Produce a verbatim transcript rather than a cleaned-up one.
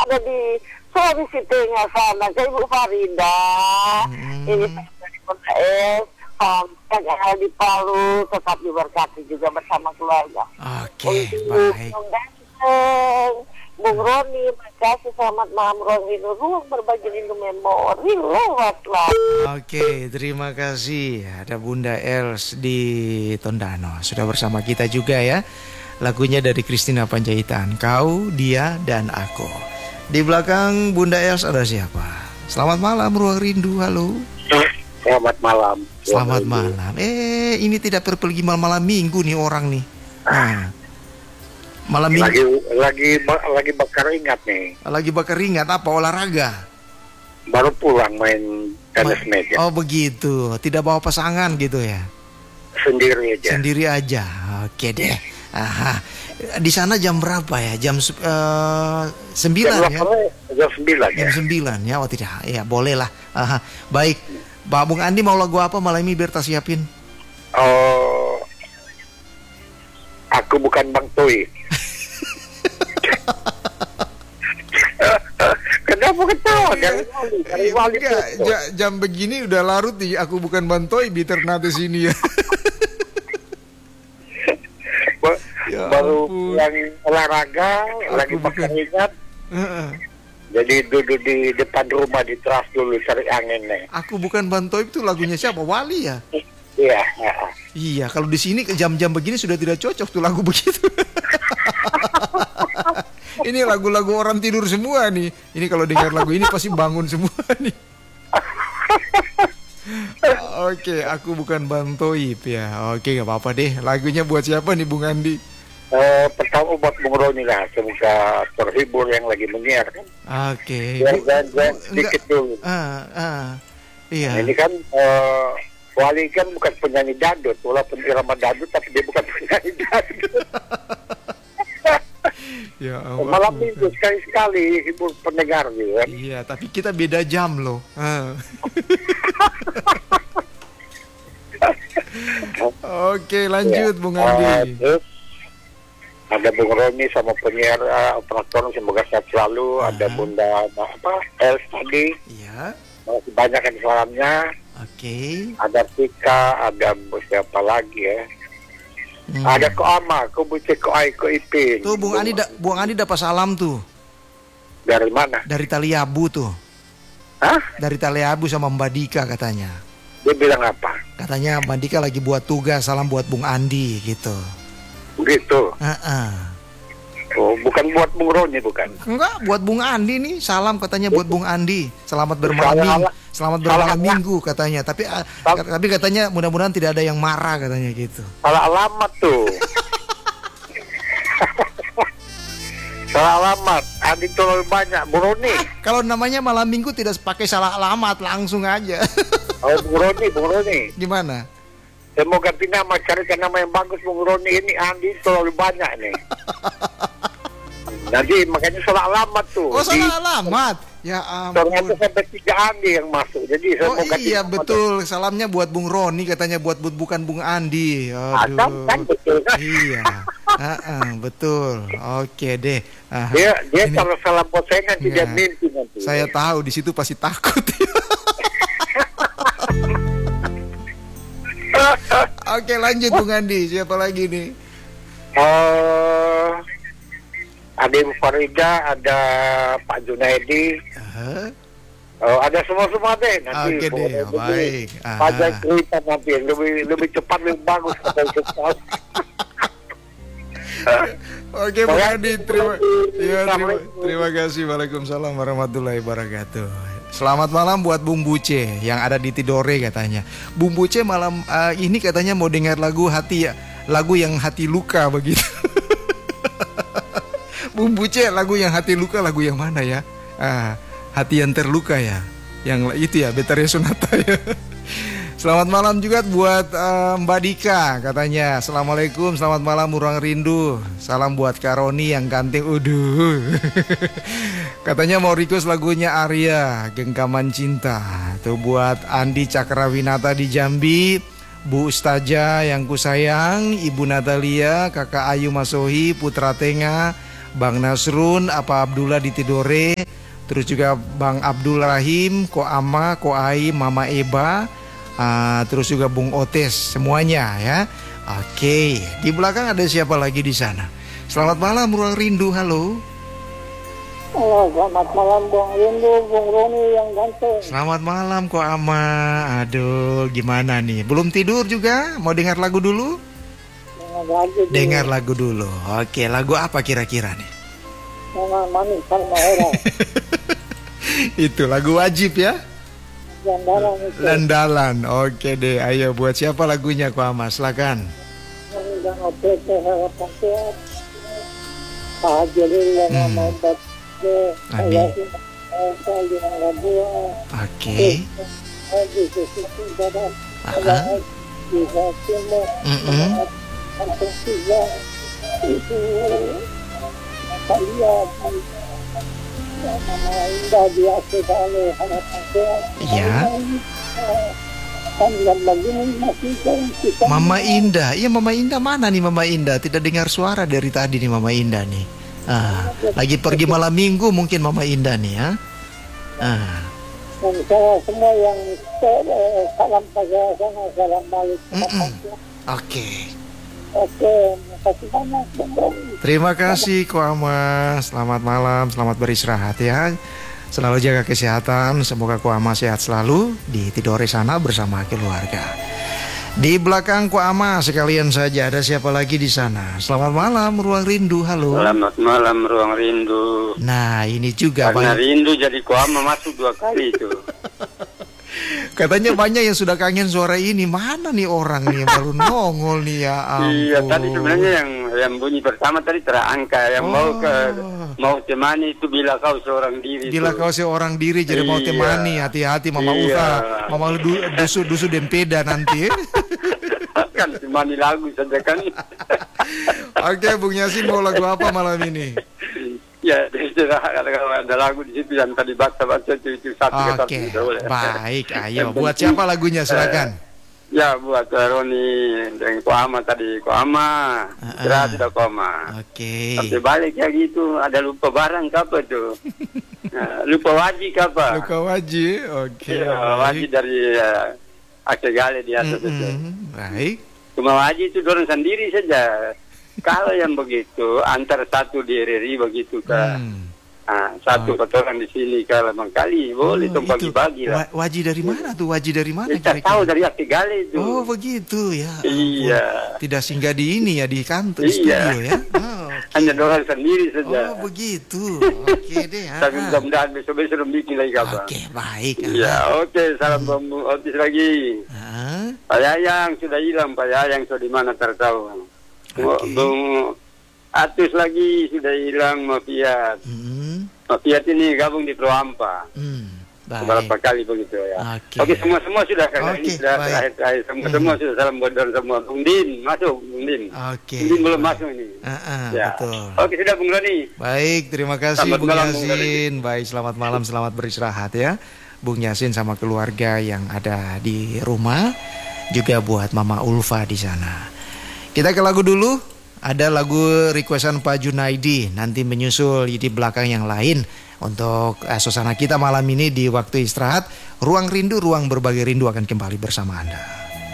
ada di Sulawesi Tengah sana, ke Ibu Farida. Hmm. Ini dari Kota S, sampai yang di Palu, tetap diberkati juga bersama keluarga. Oke, okay, baik. Bung Roni, makasih, selamat malam Roni, ruang berbagi rindu memori lewatlah. Oke, terima kasih. Ada Bunda Els di Tondano, sudah bersama kita juga ya. Lagunya dari Christina Panjaitan, Kau, Dia, dan Aku. Di belakang Bunda Els ada siapa? Selamat malam ruang rindu, halo. Selamat malam. Selamat malam. Eh, ini tidak pergi malam-malam minggu nih orang nih. Nah. Malam lagi lagi lagi bakar ingat nih. Lagi bakar ingat apa, olahraga? Baru pulang main tenis Ma- meja. Oh begitu, tidak bawa pasangan gitu ya? Sendiri aja. Sendiri aja, oke deh. Aha. Di sana jam berapa ya? Jam uh, sembilan ya? Jam sembilan ya. Jam sembilan ya, oh tidak, ya boleh lah. Aha. Baik, Pak Bung Andi mau lagu apa malam ini biar tak siapin? Oh, Aku Bukan Bang Toi. Kenapa ketawa? Dari wali, dari wali Enggak, jam begini udah larut nih. Aku Bukan Bang Toi di Ternate sini ya. Ya baru yang olahraga, aku lagi bakar ingat. Uh-uh. Jadi duduk di depan rumah di teras dulu cari angin nih. Aku Bukan Bang Toi itu lagunya siapa? Wali ya? Iya. Iya, kalau di sini jam-jam begini sudah tidak cocok tuh lagu begitu. Ini lagu-lagu orang tidur semua nih. Ini kalau dengar lagu ini pasti bangun semua nih. Oke, Aku Bukan Bang Toib ya. Oke, nggak apa-apa deh. Lagunya buat siapa nih Bung Andi? Uh, pertama buat Bung Roni lah. Semoga terhibur yang lagi menyiar kan. Oke. Dan sedikit dulu. Ah, ah, iya. Nah, ini kan uh, Wali kan bukan penyanyi dangdut, walaupun irama dangdut tapi dia bukan penyanyi dangdut. Ya, Allah, malam minggu sekali-sekali hibur pendengar gitu kan. Iya, tapi kita beda jam loh. Ah. Oke, lanjut ya. Bung Andi. Uh, ada Bung Roni sama penyiar uh, operator, semoga sehat selalu. Uh-huh. Ada Bunda apa Els tadi. Iya. Masih banyak yang salamnya. Oke. Okay. Ada Tika, ada siapa lagi ya? Hmm. Ada Ko Ama, Ko Buce, Ko Ai, Ko Ipin. Tuh Bung Andi, da, Bung Andi dapat salam tuh. Dari mana? Dari Taliabu tuh. Hah? Dari Taliabu sama Mbak Dika katanya. Dia bilang apa? Katanya Mbak Dika lagi buat tugas, salam buat Bung Andi gitu. Begitu. Uh-uh. Oh, bukan buat Bung Roni bukan? Enggak, buat Bung Andi nih. Salam katanya buat Bung Andi. Selamat bermalam minggu. Selamat bermalam minggu katanya. Tapi Sal- tapi katanya mudah-mudahan tidak ada yang marah katanya gitu. Salah alamat tuh. Salah alamat. Andi terlalu banyak. Bung Roni. Ah, kalau namanya malam minggu tidak pakai salah alamat, langsung aja. Oh, Bung Roni, Bung Roni. Gimana? Saya mau ganti nama, carikan nama yang bagus Bung Roni. Ini Andi terlalu banyak nih. Nanti makanya salah alamat tuh. Oh, salah di, alamat. Ya ampun. Ternyata sampai tiga Andi yang masuk. Jadi saya oh, mau ganti iya betul. Tuh. Salamnya buat Bung Roni, katanya buat bukan Bung Andi. Aduh. Adam, kan betul kan? Iya. uh-uh, betul. Oke deh. Uh, dia dia ini, kalau salah buat saya nanti dia mimpi nanti. Saya tahu di situ pasti takut. Oke, lanjut Bung Andi. Siapa lagi nih? Uh, ada Ibu Farida, ada Pak Junaidi. Uh-huh. Oh, ada semua-semua deh nanti. Oke deh, baik. Pajak cerita nanti lebih lebih cepat lebih bagus. Oke Bung Andi, terima, ya, terima, terima kasih. Waalaikumsalam warahmatullahi wabarakatuh. Selamat malam buat Bung Buce yang ada di Tidore katanya. Bung Buce malam uh, ini katanya mau dengar lagu hati ya, lagu yang hati luka begitu. Bung Buce, lagu yang hati luka lagu yang mana ya? Ah, hati yang terluka ya. Yang itu ya, Betharia Sonata ya. Selamat malam juga buat uh, Mbak Dika katanya. Assalamualaikum, selamat malam Ruang Rindu. Salam buat Karoni yang ganteng. Uduh. Katanya mau request lagunya Arya, Genggaman Cinta. Tuh buat Andi Cakrawinata di Jambi, Bu Ustaja yang ku sayang, Ibu Natalia, Kakak Ayu Masohi, Putra Tenga, Bang Nasrun, Apa Abdullah di Tidore, terus juga Bang Abdul Rahim, Ko Ama, Ko Ai, Mama Eba, uh, terus juga Bung Otes, semuanya ya. Oke, di belakang ada siapa lagi di sana? Selamat malam Ruang Rindu, halo. Halo, selamat malam Bung Rindu, Bung Roni yang ganteng. Selamat malam Ko Ama. Aduh, gimana nih? Belum tidur juga? Mau dengar lagu dulu? Dengar lagu dulu. Dengar lagu dulu. Oke, lagu apa kira-kira nih? Memang manis sama orang. Itu lagu wajib ya? Landalan itu. Landalan. Oke deh, ayo buat siapa lagunya Ko Ama? Silakan. Dan O P T harapan sehat. Pak Haji yang Hmm. mau buat Amin. saya dengan radio. Oke. Haji sesuatu dan Ah. bisa semua. Mm-mm. Untuk tiga itu saya nama indah biasa oleh harapan sehat. Iya. Kan yang begini masih kita. Mama Indah. Iya, Mama Indah mana nih Mama Indah? Tidak dengar suara dari tadi nih Mama Indah nih. Ah, lagi pergi malam minggu mungkin Mama Indah nih ya. Ah. Dan saya semua yang eh, salam pada sana, salam balik. Mm-mm. Oke. Oke, makasih banyak. Bung Roni. Terima kasih Ko Ama. Selamat malam, selamat beristirahat ya. Selalu jaga kesehatan. Semoga Ko Ama sehat selalu di Tidore sana bersama keluarga. Di belakang Ko Ama sekalian saja ada siapa lagi di sana? Selamat malam Ruang Rindu, halo. Selamat malam Ruang Rindu. Nah ini juga Karena banyak, rindu jadi Ko Ama masuk dua kali itu. katanya banyak yang sudah kangen suara ini. Mana nih orang nih yang baru nongol nih ya ampun. Iya, tadi sebenarnya yang yang bunyi pertama tadi terangkat, yang Oh. mau ke mau temani itu bila kau seorang diri. Bila itu. kau seorang diri jadi mau Iya. temani, hati-hati Mama Iya. Uta, Mama du, dusu dusu dempeda nanti. Kan temani lagu saja kan. Oke, Bung Yasin mau lagu apa malam ini? Ya, istirahat kalau ada lagu di situ yang tadi baca-baca itu, itu satu ke satu Oke, itu boleh. baik. Ayo, Yang buat penting, siapa lagunya? Silakan. Ya, buat uh, Roni dan Ko Ama tadi. Ko Ama, Ah, istirahat ah. sudah Ko Ama. Oke. Sampai balik ya gitu, ada lupa barang apa tuh? Nah, lupa wajib apa? Luka Waji. Oke. Ya, wajib dari uh, Aceh Gale di atas itu. Mm-mm, baik. Cuma wajib itu dorong sendiri saja. Kalau yang begitu, antar satu di R R I begitu kan. Hmm. Ah, satu kotoran di sini kalau kali boleh Oh, tuh itu. bagi-bagi lah. Wa- Waji dari mana tuh? Waji dari mana Kita kira-kira? tahu dari Aceh Gale itu. Oh begitu ya. Ampun. Iya. Tidak singgah di ini ya di kantor Iya. studio ya. Oh, oke. Hanya dorong sendiri saja. Oh begitu. Oke deh. ah. Tapi mudah-mudahan besok-besok bikin lagi kabar. Oke baik. ah. Iya, oke. Salam Bang Otis lagi. Ah, Pak Yayang sudah hilang, Pak Yayang sudah di mana tertahu. Oke. Bung Atus lagi sudah hilang, Mafiat. hmm, Mafiat ini gabung di Proampa. hmm, Beberapa baik. kali begitu ya. Oke. Oke, semua-semua sudah kakak Oke, ini sudah baik. terakhir-terakhir. Semua-semua sudah salam buat dan semua. Bung Din, masuk Bung Din. Oke. Bung Din belum masuk ini. Ah, ah, Ya. betul. Oke, sudah Bung Roni. Baik, terima kasih Selamat Bung malam, Bung Yasin. Baik, selamat malam, selamat beristirahat ya. Bung Yasin sama keluarga yang ada di rumah, juga buat Mama Ulfa di sana. Kita ke lagu dulu. Ada lagu requestan Pak Junaidi, nanti menyusul di belakang yang lain. Untuk eh, suasana kita malam ini di waktu istirahat, Ruang Rindu, ruang berbagi rindu akan kembali bersama Anda.